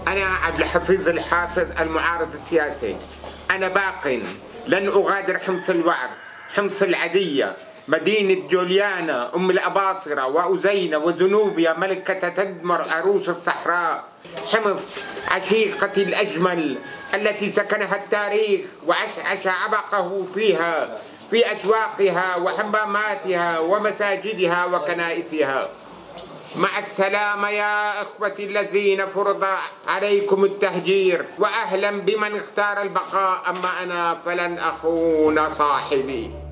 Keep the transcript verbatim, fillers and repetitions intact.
أنا عبد الحفيظ الحافظ المعارض السياسي. أنا باق لن أغادر حمص الوعر، حمص العدية، مدينة جوليانا أم الأباطرة وأزينة وذنوبيا ملكة تدمر عروس الصحراء، حمص عشيقتي الأجمل التي سكنها التاريخ وعشعش عبقه فيها في أسواقها وحماماتها ومساجدها وكنائسها. مع السلامة يا أخوتي الذين فرض عليكم التهجير، وأهلا بمن اختار البقاء، أما أنا فلن أخون صاحبي.